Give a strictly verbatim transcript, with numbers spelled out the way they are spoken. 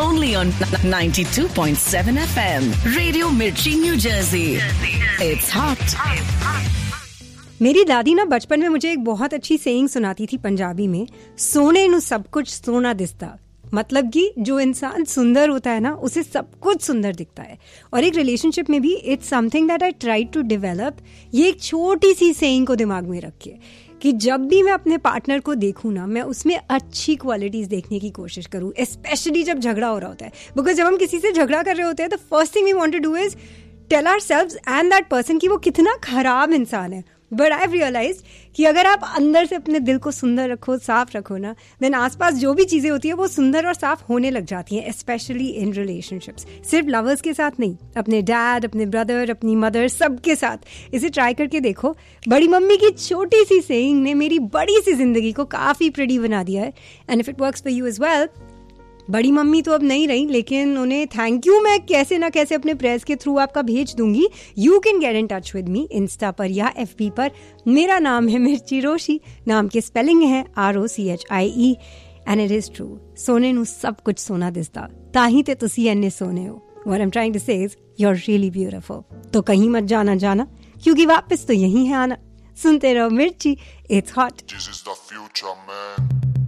only on ninety-two point seven F M. Radio Mirchi, New Jersey. It's hot. मेरी दादी ना बचपन में मुझे एक बहुत अच्छी सेइंग सुनाती थी पंजाबी में, सोने नु सब कुछ सोना दिसता। मतलब कि जो इंसान सुंदर होता है ना, उसे सब कुछ सुंदर दिखता है। और एक रिलेशनशिप में भी it's something that I try to develop. ये एक छोटी सी सेइंग को दिमाग में रखिए कि जब भी मैं अपने पार्टनर को देखूं ना, मैं उसमें अच्छी क्वालिटीज देखने की कोशिश करूं, स्पेशली जब झगड़ा हो रहा होता है। बिकॉज जब हम किसी से झगड़ा कर रहे होते हैं, the first thing we want to do is tell ourselves and that person कि वो कितना खराब इंसान है। बट आई हैव रियलाइज्ड कि अगर आप अंदर से अपने दिल को सुंदर रखो, साफ रखो ना, देन आसपास जो भी चीजें होती है वो सुंदर और साफ होने लग जाती हैं, स्पेशली इन रिलेशनशिप्स। सिर्फ लवर्स के साथ नहीं, अपने डैड, अपने ब्रदर, अपनी मदर, सबके साथ इसे ट्राई करके देखो। बड़ी मम्मी की छोटी सी सेइंग ने मेरी बड़ी सी जिंदगी को काफी प्रिटी बना दिया है। And if it works for you as well, बड़ी मम्मी तो अब नहीं रही, लेकिन उन्हें थैंक यू मैं कैसे ना कैसे अपने प्रेस के थ्रू आपका भेज दूंगी। You can get in touch with me Insta पर या एफबी पर। मेरा नाम है मिर्ची रोशी, नाम की स्पेलिंग है R O C H I E, and it is true, सोने नू सब कुछ सोना दिसता, ताही ते तुसी एने सोने हो। What I am trying to से is you are really beautiful. तो कहीं मत जाना जाना, क्योंकि वापस तो यहीं है आना। सुनते रहो मिर्ची, it's hot. This is the future, man.